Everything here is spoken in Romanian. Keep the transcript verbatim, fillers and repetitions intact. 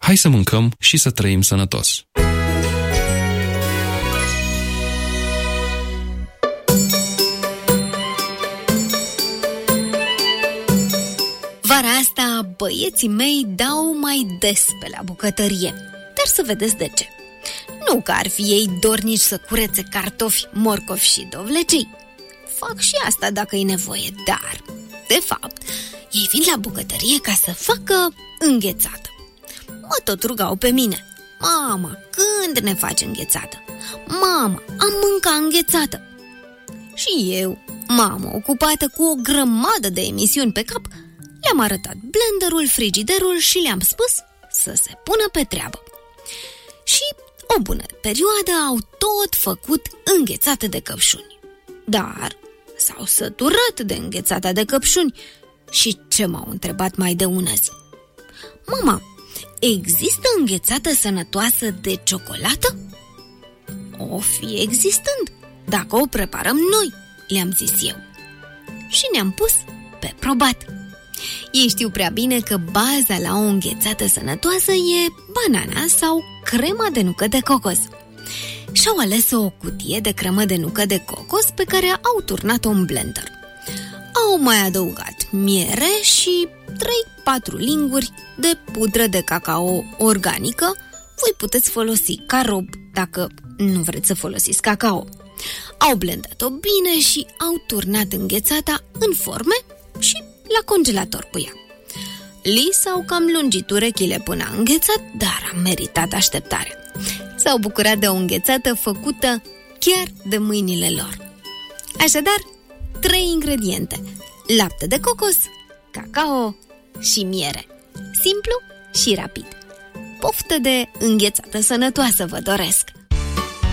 Hai să mâncăm și să trăim sănătos! Vara asta, băieții mei dau mai des pe la bucătărie, dar să vedeți de ce. Nu că ar fi ei dornici să curețe cartofi, morcovi și dovlecii. Fac și asta dacă e nevoie, dar, de fapt, ei vin la bucătărie ca să facă înghețată. Mă tot rugau pe mine: mama, când ne faci înghețată? Mama, am mâncat înghețată. Și eu, mamă ocupată cu o grămadă de emisiuni pe cap, le-am arătat blenderul, frigiderul și le-am spus să se pună pe treabă. Și o bună perioadă au tot făcut înghețată de căpșuni. Dar s-au săturat de înghețata de căpșuni și ce m-au întrebat mai de una zi: mama, există înghețată sănătoasă de ciocolată? O fi existând, dacă o preparăm noi, le-am zis eu. Și ne-am pus pe probat. Ei știu prea bine că baza la o înghețată sănătoasă e banana sau crema de nucă de cocos. Și-au ales o cutie de cremă de nucă de cocos pe care au turnat-o în blender. Au mai adăugat miere și trei patru linguri de pudră de cacao organică. Voi puteți folosi carob dacă nu vreți să folosiți cacao. Au blendat-o bine și au turnat înghețata în forme și la congelator cu ea. Li s-au cam lungit urechile până a înghețat, dar a meritat așteptarea. S-au bucurat de o înghețată făcută chiar de mâinile lor. Așadar, trei ingrediente: lapte de cocos, cacao și miere. Simplu și rapid. Poftă de înghețată sănătoasă vă doresc!